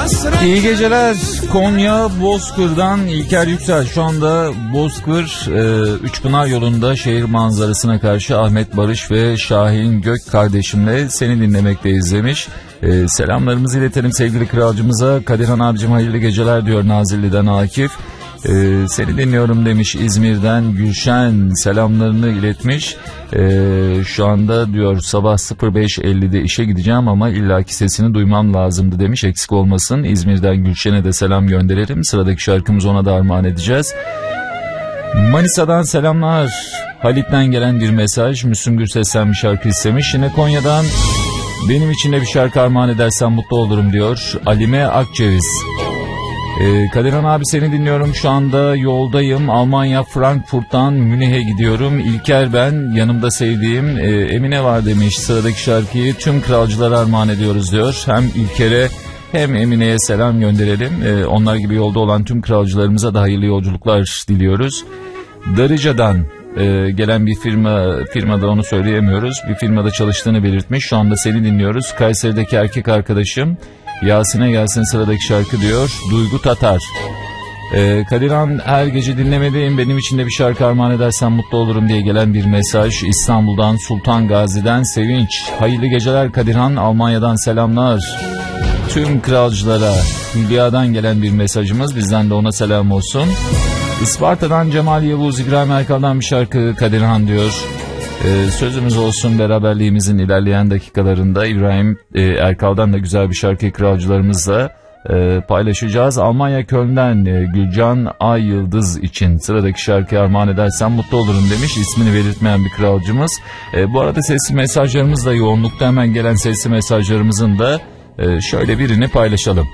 İyi geceler. Konya Bozkır'dan İlker Yüksel. Şu anda Bozkır Üçpınar yolunda şehir manzarasına karşı Ahmet Barış ve Şahin Gök kardeşimle seni dinlemekteyiz demiş. Selamlarımızı iletelim sevgili kralcımıza. Kadirhan abicim hayırlı geceler diyor Nazilli'den Akif. Seni dinliyorum demiş İzmir'den Gülşen, selamlarını iletmiş. Şu anda diyor sabah 05.50'de işe gideceğim ama illaki sesini duymam lazımdı demiş, eksik olmasın. İzmir'den Gülşen'e de selam gönderelim. Sıradaki şarkımızı ona da armağan edeceğiz. Manisa'dan selamlar. Halit'ten gelen bir mesaj. Müslüm Gürses'ten bir şarkı istemiş. Yine Konya'dan benim için de bir şarkı armağan edersen mutlu olurum diyor Alime Akceviz. Kadirhan abi seni dinliyorum, şu anda yoldayım, Almanya Frankfurt'tan Münih'e gidiyorum. İlker ben, yanımda sevdiğim Emine var demiş. Sıradaki şarkıyı tüm kralcılara armağan ediyoruz diyor. Hem İlker'e hem Emine'ye selam gönderelim. Onlar gibi yolda olan tüm kralcılarımıza da hayırlı yolculuklar diliyoruz. Darıca'dan gelen bir firmada onu söyleyemiyoruz. Bir firmada çalıştığını belirtmiş. Şu anda seni dinliyoruz. Kayseri'deki erkek arkadaşım Yasin'e gelsin sıradaki şarkı diyor Duygu Tatar. Kadirhan her gece dinlemedeyim, benim için de bir şarkı armağan edersen mutlu olurum diye gelen bir mesaj. İstanbul'dan Sultan Gazi'den Sevinç. Hayırlı geceler Kadirhan, Almanya'dan selamlar tüm kralcılara. Hülya'dan gelen bir mesajımız, bizden de ona selam olsun. Isparta'dan Cemal Yavuz, İbrahim Erkal'dan bir şarkı Kadirhan diyor. Sözümüz olsun beraberliğimizin ilerleyen dakikalarında İbrahim Erkal'dan da güzel bir şarkı kralcılarımızla paylaşacağız. Almanya Köln'den Gülcan Ay Yıldız için sıradaki şarkıyı armağan edersen mutlu olurum demiş, ismini belirtmeyen bir kralcımız. Bu arada sesli mesajlarımız da yoğunlukta, hemen gelen sesli mesajlarımızın da şöyle birini paylaşalım.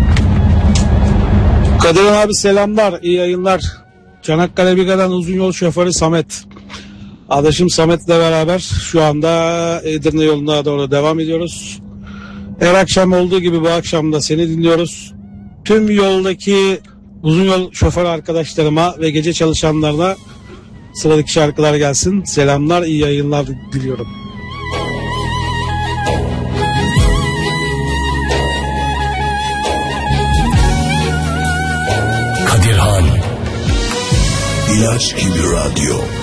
Kadirhan abi selamlar, iyi yayınlar. Çanakkale Biga'dan uzun yol şoförü Samet. Adaşım Samet'le beraber şu anda Edirne yoluna doğru devam ediyoruz. Her akşam olduğu gibi bu akşam da seni dinliyoruz. Tüm yoldaki uzun yol şoför arkadaşlarıma ve gece çalışanlarına sıradaki şarkılar gelsin. Selamlar, iyi yayınlar diliyorum. Kadirhan İlaç gibi radyo.